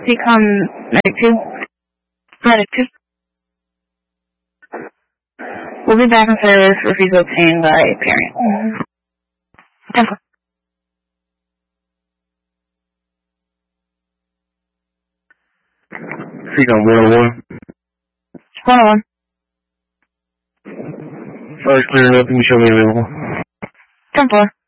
become medic 2? Medic 2. We'll be back in service. Refusal obtained by parent. 10-4. Speak on 101. 101. First clear enough, you can show me available. 10-4.